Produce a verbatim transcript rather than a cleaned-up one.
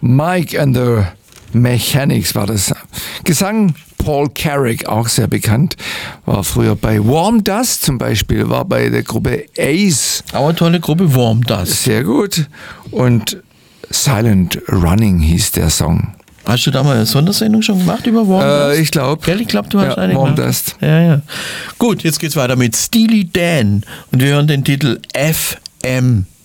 Mike and the Mechanics war das. Gesang Paul Carrick, auch sehr bekannt, war früher bei Warm Dust zum Beispiel, war bei der Gruppe Ace. Auch eine tolle Gruppe, Warm Dust. Sehr gut. Und Silent Running hieß der Song. Hast du da mal eine Sondersendung schon gemacht über Warm Äh, Dust? ich glaube. Ich glaube, du hast ja, eine Warm gemacht. Dust. Ja, ja. Gut, jetzt geht's weiter mit Steely Dan und wir hören den Titel F M.